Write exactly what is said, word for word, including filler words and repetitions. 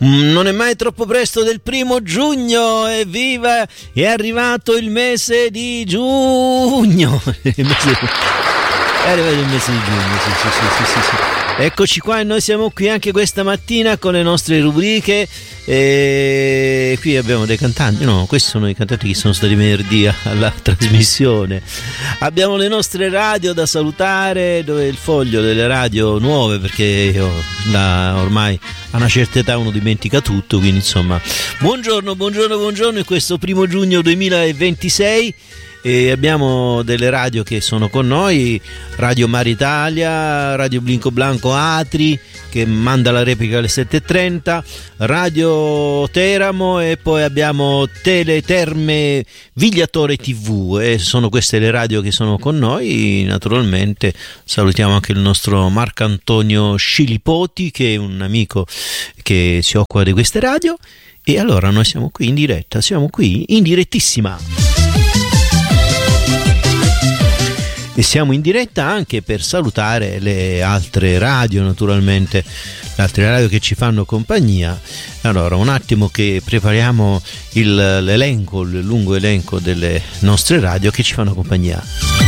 Non è mai troppo presto del primo giugno, evviva, è arrivato il mese di giugno. Il mese, è arrivato il mese di giugno, sì, sì, sì, sì, sì. Eccoci qua e noi siamo qui anche questa mattina con le nostre rubriche. E qui abbiamo dei cantanti, no, questi sono i cantanti che sono stati venerdì alla trasmissione. Abbiamo le nostre radio da salutare, dove il foglio delle radio nuove, perché io da ormai a una certa età uno dimentica tutto, quindi insomma buongiorno, buongiorno, buongiorno in questo primo giugno duemilaventisei. E abbiamo delle radio che sono con noi: Radio Mar Italia, Radio Blinco Blanco Atri che manda la replica alle sette e trenta, Radio Teramo, e poi abbiamo Teleterme Vigliatore tivù, e sono queste le radio che sono con noi. Naturalmente salutiamo anche il nostro Marco Antonio Scilipoti, che è un amico che si occupa di queste radio. E allora noi siamo qui in diretta, siamo qui in direttissima. E siamo in diretta anche per salutare le altre radio, naturalmente, le altre radio che ci fanno compagnia. Allora, un attimo che prepariamo il, l'elenco, il lungo elenco delle nostre radio che ci fanno compagnia.